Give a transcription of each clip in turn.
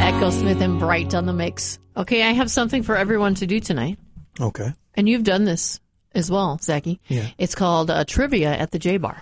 Echo Smith and Bright on the mix. Okay, I have something for everyone to do tonight. Okay. And you've done this as well, Zachy. Yeah. It's called Trivia at the J Bar.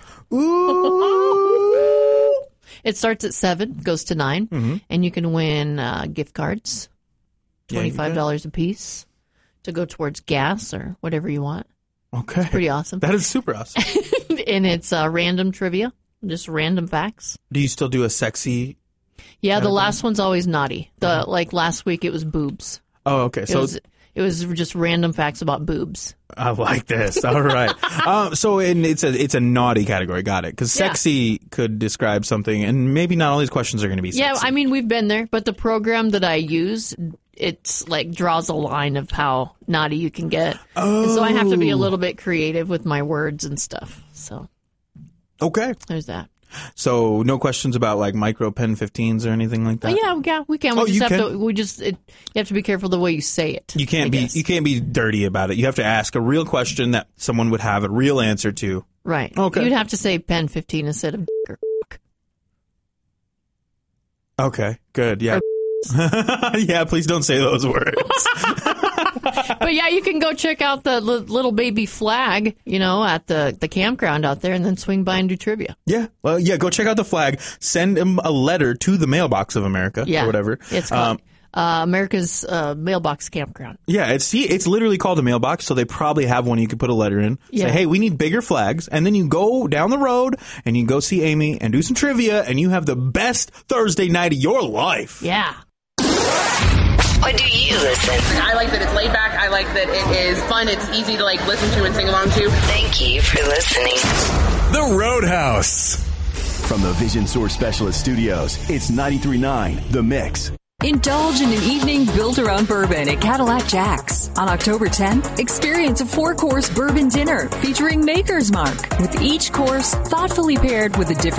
Ooh. It starts at 7, goes to 9, and you can win gift cards, $25 a piece, to go towards gas or whatever you want. Okay. Pretty awesome. That is super awesome. And it's random trivia, just random facts. Do you still do a sexy? Yeah, the last one's always naughty. Like last week, it was boobs. Oh, okay. So It was just random facts about boobs. I like this. All right. It's a naughty category. Got it. Because sexy could describe something, and maybe not all these questions are going to be sexy. Yeah, I mean, we've been there, but the program that I use, it's like draws a line of how naughty you can get. Oh. And so I have to be a little bit creative with my words and stuff. So. Okay. There's that. So no questions about like micro pen 15s or anything like that? Yeah, we can. You have to be careful the way you say it. You can't be dirty about it. You have to ask a real question that someone would have a real answer to. Right. Okay. You'd have to say pen 15 instead of or Okay, good. Yeah. Yeah, please don't say those words. But yeah, you can go check out the little baby flag, at the campground out there, and then swing by and do trivia. Yeah. Well, yeah, go check out the flag. Send them a letter to the mailbox of America or whatever. It's called America's Mailbox Campground. Yeah, it's literally called a mailbox, so they probably have one you can put a letter in. Yeah. Say, hey, we need bigger flags. And then you go down the road and you go see Amy and do some trivia, and you have the best Thursday night of your life. Yeah. What do you listen? I like that it's laid back. I like that it is fun. It's easy to listen to and sing along to. Thank you for listening. The Roadhouse. From the Vision Source Specialist Studios, it's 93.9 The Mix. Indulge in an evening built around bourbon at Cadillac Jack's. On October 10th, experience a 4-course bourbon dinner featuring Maker's Mark, with each course thoughtfully paired with a different